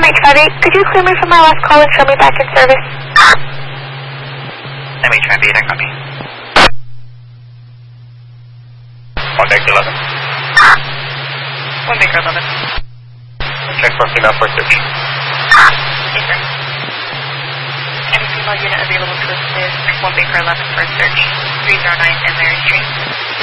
MH58, could you clear me from my last call and show me back in service? MH58, I copy. Contact 11. 1 Baker 11. Check for female for search. Yes, sir. Any female unit available to assist 1 Baker 11 for search 309 and Mary Street.